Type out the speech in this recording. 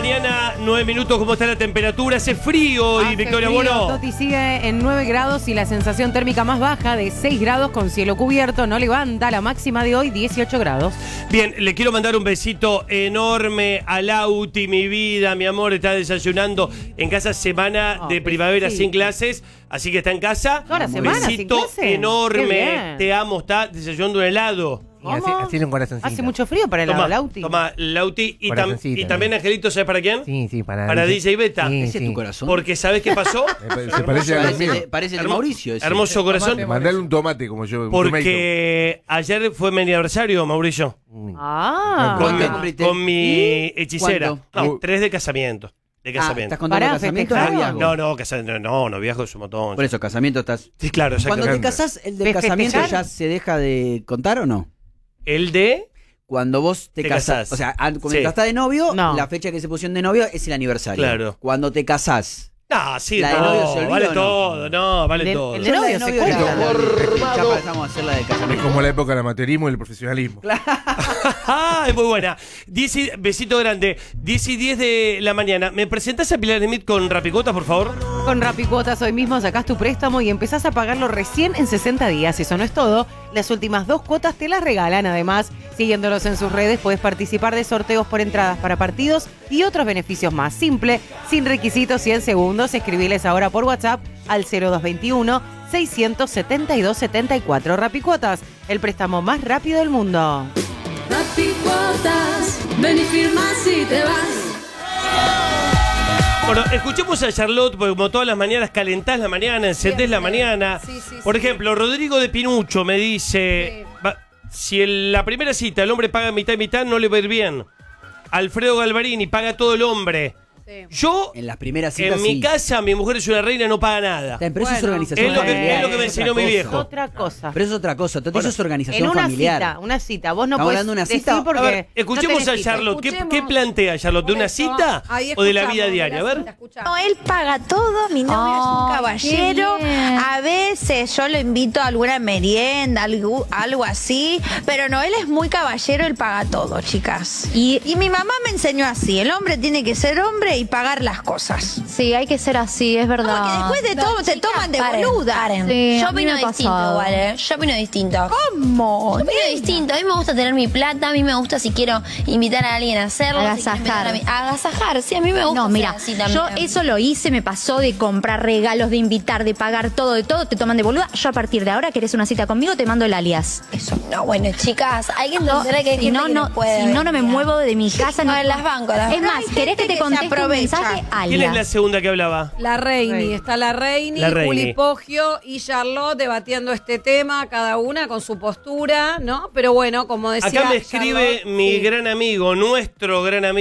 mañana, 9 minutos. ¿Cómo está la temperatura? Hace frío y Victoria Bono. Toti sigue en 9 grados y la sensación térmica más baja de 6 grados con cielo cubierto. No levanta la máxima de hoy, 18 grados. Bien, le quiero mandar un besito enorme a Lauti, mi vida, mi amor. Está desayunando en casa, semana de primavera sin clases. Así que está en casa. Toda la semana sin besito clase. enorme. Te amo. Está desayunando un helado. Así un corazoncito. Hace mucho frío para el lado, Lauti. Toma, Lauti. Y ¿no? también, Angelito, ¿sabes para quién? Sí, para DJ Beta. Sí, ¿Ese es tu corazón? Porque ¿sabes qué pasó? Se parece al mío. Parece el de Mauricio. Ese. Hermoso corazón. Mandale un tomate como yo. Porque ayer fue mi aniversario, Mauricio. Con mi hechicera. ¿Cuánto? No, 3 de casamiento. ¿Estás contando casamiento o noviazgo? No, viajo es un montón. Por eso, casamiento estás... Sí, claro, Cuando te exactamente. casás, ¿el del casamiento ya se deja de contar o no? ¿El de? Cuando vos te casás. O sea, cuando estás de novio, la fecha que se pusieron de novio es el aniversario. Claro. Cuando te casás. No, sí, ¿La de novio se olvida vale o no? todo, vale todo. El de novio se cuenta. Ya pasamos a hacer la de Es casamiento. como la época del amateurismo y el profesionalismo. Es muy buena. Besito grande. 10 y 10 de la mañana. ¿Me presentás a Pilar Smith con Rapicuotas, por favor? Con Rapicuotas hoy mismo sacás tu préstamo y empezás a pagarlo recién en 60 días. Eso no es todo. Las últimas 2 cuotas te las regalan. Además, siguiéndolos en sus redes, puedes participar de sorteos por entradas para partidos y otros beneficios más. Simple, sin requisitos y en segundos. Escribiles ahora por WhatsApp al 0221-672-74. Rapicuotas, el préstamo más rápido del mundo. Rapicuotas, ven y firmas y te vas. Bueno, escuchemos a Charlotte, porque como todas las mañanas calentás la mañana, encendés la mañana. Por ejemplo, Rodrigo de Pinucho me dice, si en la primera cita el hombre paga mitad y mitad, no le va a ir bien. Alfredo Galvarini paga todo el hombre. Yo, en las primeras citas, en mi casa, mi mujer es una reina, no paga nada. Pero eso es organización Es lo familiar. que me enseñó mi viejo. Otra cosa. Pero eso es otra cosa. Eso es organización en una familiar. una cita. Vos no ¿Estamos podés hablando de una decir cita? porque A ver, escuchemos no a tenés Charlotte. cita. ¿Qué plantea Charlotte? ¿De una cita o de la vida diaria? A ver. No, él paga todo, mi novio es un caballero. qué bien. A veces yo lo invito a alguna merienda, algo así, pero no, él es muy caballero, él paga todo, chicas. Y mi mamá me enseñó así, el hombre tiene que ser hombre y pagar las cosas. Sí, hay que ser así, es verdad. Porque después de todo te toman de boluda. Sí, Yo a mí opino me ha distinto pasado. igual, ¿eh? Yo opino distinto. ¿Cómo? Yo opino distinto. A mí me gusta tener mi plata, a mí me gusta si quiero invitar a alguien a hacerlo. Agasajar. Agasajar, sí, a mí me gusta. No, mira, ser así yo también. eso lo hice, me pasó de comprar regalos, de invitar, de pagar todo, de todo, te toman de boluda. Yo a partir de ahora, querés una cita conmigo, te mando el alias. Eso. No, bueno, chicas, hay que entender que hay Si gente no, que no, puede. si no me muevo de mi casa. No, las banco, las Es banco. más, ¿querés que te que se conteste un aprovecha. mensaje? ¿Quién es la Alias. segunda que hablaba? La Reini, está la Reini, Juli Poggio y Charlotte debatiendo este tema, cada una con su postura, ¿no? Pero bueno, como decía Acá me escribe Charlotte, mi gran amigo, nuestro gran amigo.